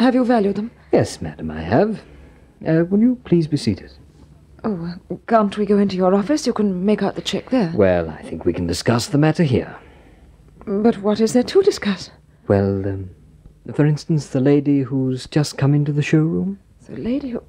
Have you valued them? Yes, madam, I have. Will you please be seated? Oh, can't we go into your office? You can make out the check there. Well, I think we can discuss the matter here. But what is there to discuss? Well, for instance, the lady who's just come into the showroom. The lady who...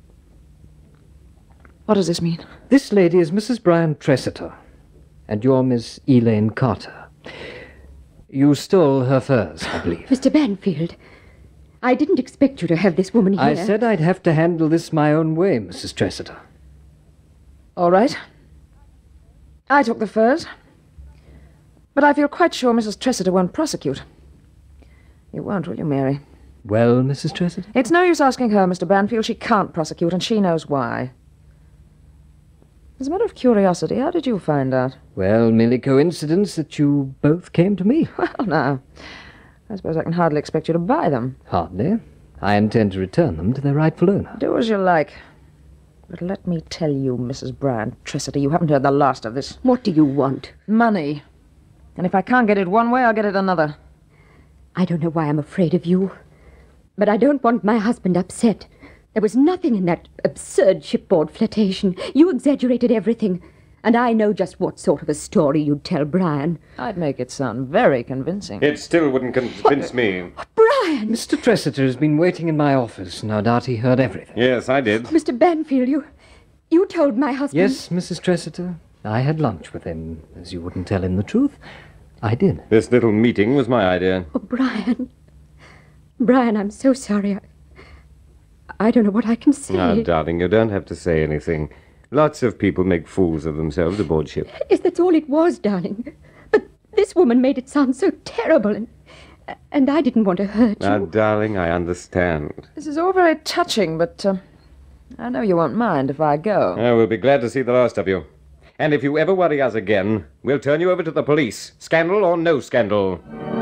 What does this mean? This lady is Mrs. Brian Tressiter, and you're Miss Elaine Carter. You stole her furs, I believe. Mr. Banfield, I didn't expect you to have this woman here. I said I'd have to handle this my own way, Mrs. Tressiter. All right. I took the furs. But I feel quite sure Mrs. Tressiter won't prosecute. You won't, will you, Mary? Well, Mrs. Tressiter? It's no use asking her, Mr. Banfield. She can't prosecute, and she knows why. As a matter of curiosity, how did you find out? Well, merely coincidence that you both came to me. Well, now, I suppose I can hardly expect you to buy them. Hardly. I intend to return them to their rightful owner. Do as you like. But let me tell you, Mrs. Brian Tressiter, you haven't heard the last of this. What do you want? Money. And if I can't get it one way, I'll get it another. I don't know why I'm afraid of you, but I don't want my husband upset. There was nothing in that absurd shipboard flirtation. You exaggerated everything, and I know just what sort of a story you'd tell Brian. I'd make it sound very convincing. It still wouldn't convince me. Brian! Mr. Tressiter has been waiting in my office. No doubt he heard everything. Yes, I did. Mr. Banfield, you told my husband... Yes, Mrs. Tressiter. I had lunch with him. As you wouldn't tell him the truth, I did. This little meeting was my idea. Oh, Brian. Brian, I'm so sorry. I don't know what I can say. Oh, darling, you don't have to say anything. Lots of people make fools of themselves aboard ship. Yes, that's all it was, darling. But this woman made it sound so terrible, and I didn't want to hurt you. Now, darling, I understand. This is all very touching, but I know you won't mind if I go. We'll be glad to see the last of you. And if you ever worry us again, we'll turn you over to the police. Scandal or no scandal.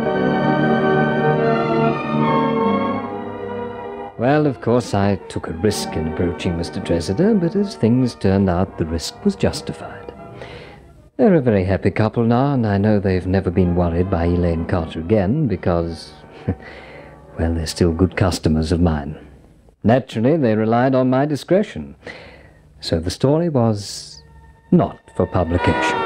Well, of course, I took a risk in approaching Mr. Tressiter, but as things turned out, the risk was justified. They're a very happy couple now, and I know they've never been worried by Elaine Carter again, because, well, they're still good customers of mine. Naturally, they relied on my discretion. So the story was not for publication.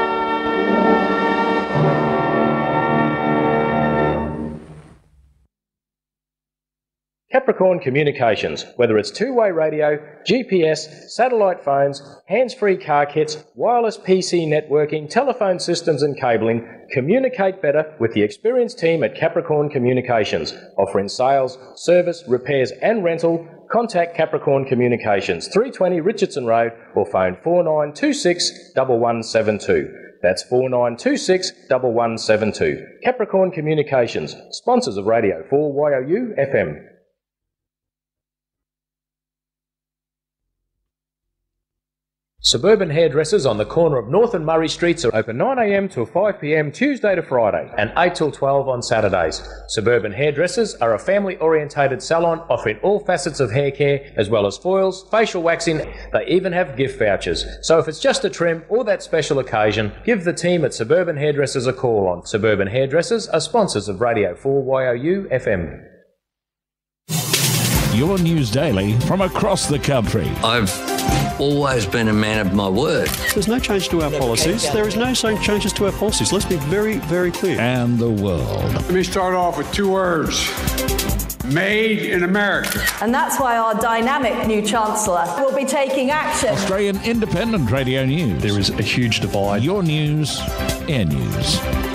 Capricorn Communications, whether it's two-way radio, GPS, satellite phones, hands-free car kits, wireless PC networking, telephone systems and cabling, communicate better with the experienced team at Capricorn Communications. Offering sales, service, repairs and rental, contact Capricorn Communications, 320 Richardson Road, or phone 4926 1172. That's 4926 1172. Capricorn Communications, sponsors of Radio 4YOU FM. Suburban Hairdressers on the corner of North and Murray Streets are open 9 a.m. till 5 p.m. Tuesday to Friday and 8 till 12 on Saturdays. Suburban Hairdressers are a family-orientated salon offering all facets of hair care as well as foils, facial waxing. They even have gift vouchers. So if it's just a trim or that special occasion, give the team at Suburban Hairdressers a call on. Suburban Hairdressers are sponsors of Radio 4YOU FM. Your news daily from across the country. I've always been a man of my word. There's no change to our policies. There is no changes to our policies. Let's be very, very clear. And the world. Let me start off with two words. Made in America. And that's why our dynamic new Chancellor will be taking action. Australian Independent Radio News. There is a huge divide. Your news, Air News.